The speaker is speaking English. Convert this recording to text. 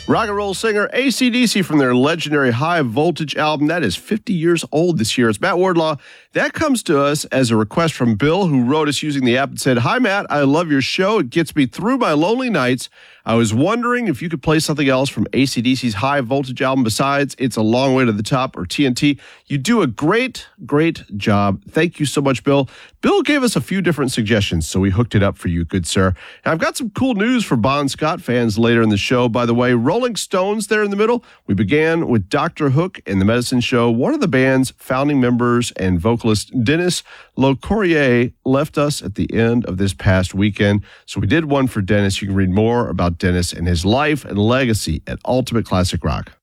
Rock and roll singer AC/DC from their legendary High Voltage album. That is 50 years old this year. It's Matt Wardlaw. That comes to us as a request from Bill, who wrote us using the app and said, "Hi, Matt. I love your show. It gets me through my lonely nights. I was wondering if you could play something else from AC/DC's High Voltage album besides It's a Long Way to the Top or TNT. You do a great job. Thank you so much, Bill." Bill gave us a few different suggestions, so we hooked it up for you, good sir. And I've got some cool news for Bon Scott fans later in the show. By the way, Rolling Stones there in the middle. We began with Dr. Hook and the Medicine Show. One of the band's founding members and vocalist Dennis LeCourrier left us at the end of this past weekend. So we did one for Dennis. You can read more about Dennis and his life and legacy at Ultimate Classic Rock.